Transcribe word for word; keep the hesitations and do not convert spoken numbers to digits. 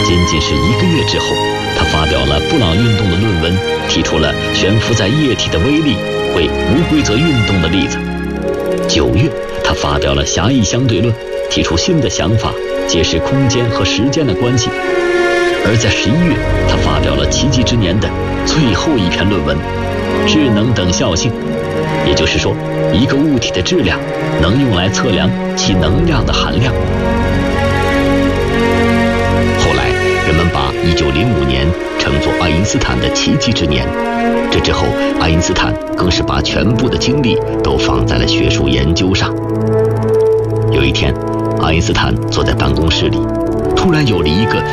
仅仅是一个月之后，他发表了布朗运动的论文，提出了悬浮在液体的微粒为无规则运动的例子。九月，他发表了狭义相对论，提出新的想法，解释空间和时间的关系。而在十一月，他发表了奇迹之年的最后一篇论文《质能等效性》，也就是说，一个物体的质量能用来测量其能量的含量。后来，人们把一九零五年称作爱因斯坦的奇迹之年。这之后，爱因斯坦更是把全部的精力都放在了学术研究上。有一天，爱因斯坦坐在办公室里，突然有了一个